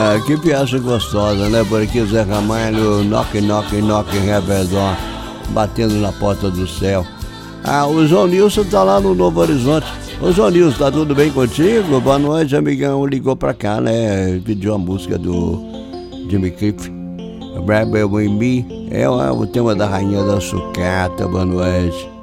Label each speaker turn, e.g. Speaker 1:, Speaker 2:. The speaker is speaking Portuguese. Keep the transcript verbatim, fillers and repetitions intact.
Speaker 1: Ah, que piaça gostosa, né? Por aqui o Zé Ramalho, knock, knock, knock, rebelão, batendo na porta do céu. Ah, o João Nilson tá lá no Novo Horizonte. Ô João Nilson, tá tudo bem contigo? Boa noite, amigão. Ligou pra cá, né? Pediu a música do Jimmy Cliff, Rebel with Me. É o tema da Rainha da Sucata. Boa noite.